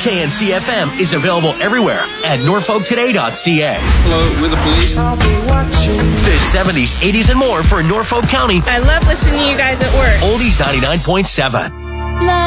KNC-FM is available everywhere at norfolktoday.ca. Hello, we're the police. The 70s, 80s, and more for Norfolk County. I love listening to you guys at work. Oldies 99.7.